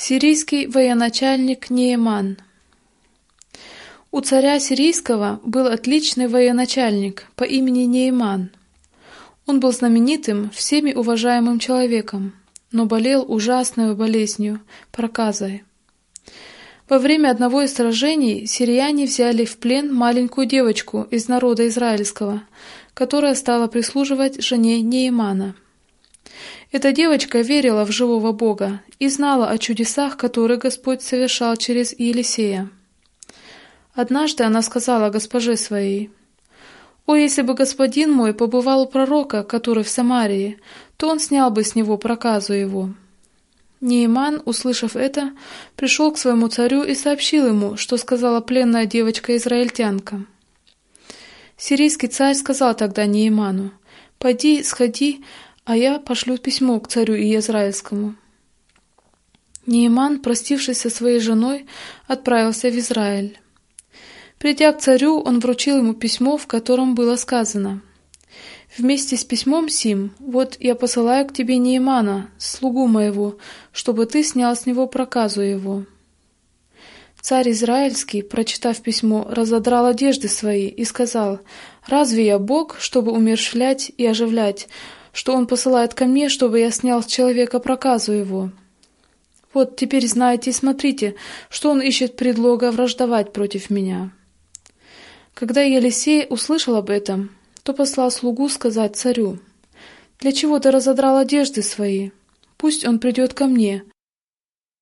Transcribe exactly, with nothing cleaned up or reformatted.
Сирийский военачальник Нееман. У царя сирийского был отличный военачальник по имени Нееман. Он был знаменитым, всеми уважаемым человеком, но болел ужасной болезнью, проказой. Во время одного из сражений сирияне взяли в плен маленькую девочку из народа израильского, которая стала прислуживать жене Неемана. Эта девочка верила в живого Бога и знала о чудесах, которые Господь совершал через Елисея. Однажды она сказала госпоже своей: «О, если бы господин мой побывал у пророка, который в Самарии, то он снял бы с него проказу его». Нееман, услышав это, пришел к своему царю и сообщил ему, что сказала пленная девочка-израильтянка. Сирийский царь сказал тогда Нееману: «Пойди, сходи, а я пошлю письмо к царю Иезраильскому». Нееман, простившись со своей женой, отправился в Израиль. Придя к царю, он вручил ему письмо, в котором было сказано: «Вместе с письмом сим, вот я посылаю к тебе Неемана, слугу моего, чтобы ты снял с него проказу его». Царь Израильский, прочитав письмо, разодрал одежды свои и сказал: «Разве я Бог, чтобы умерщвлять и оживлять, что он посылает ко мне, чтобы я снял с человека проказу его? Вот теперь знайте и смотрите, что он ищет предлога враждовать против меня». Когда Елисей услышал об этом, то послал слугу сказать царю: «Для чего ты разодрал одежды свои? Пусть он придет ко мне,